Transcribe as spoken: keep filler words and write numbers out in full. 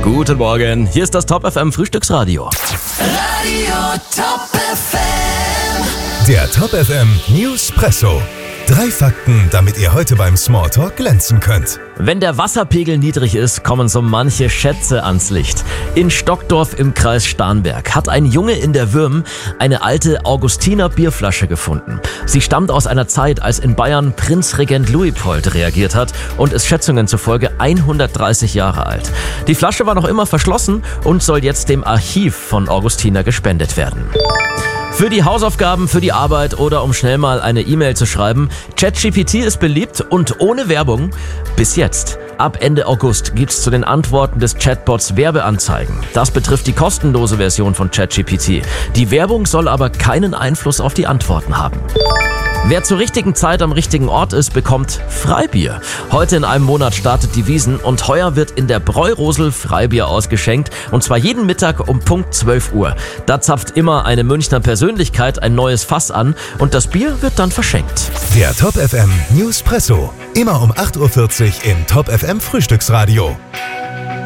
Guten Morgen, hier ist das Top F M Frühstücksradio. Radio Top F M. Der Top F M Newspresso. Drei Fakten, damit ihr heute beim Smalltalk glänzen könnt. Wenn der Wasserpegel niedrig ist, kommen so manche Schätze ans Licht. In Stockdorf im Kreis Starnberg hat ein Junge in der Würm eine alte Augustiner Bierflasche gefunden. Sie stammt aus einer Zeit, als in Bayern Prinzregent Luitpold reagiert hat und ist Schätzungen zufolge hundertdreißig Jahre alt. Die Flasche war noch immer verschlossen und soll jetzt dem Archiv von Augustiner gespendet werden. Für die Hausaufgaben, für die Arbeit oder um schnell mal eine E-Mail zu schreiben, ChatGPT ist beliebt und ohne Werbung bis jetzt. Ab Ende August gibt's zu den Antworten des Chatbots Werbeanzeigen. Das betrifft die kostenlose Version von ChatGPT. Die Werbung soll aber keinen Einfluss auf die Antworten haben. Wer zur richtigen Zeit am richtigen Ort ist, bekommt Freibier. Heute in einem Monat startet die Wiesn und heuer wird in der Bräurosel Freibier ausgeschenkt. Und zwar jeden Mittag um Punkt zwölf Uhr. Da zapft immer eine Münchner Persönlichkeit ein neues Fass an und das Bier wird dann verschenkt. Der Top F M Newspresso. Immer um acht Uhr vierzig im Top F M Frühstücksradio.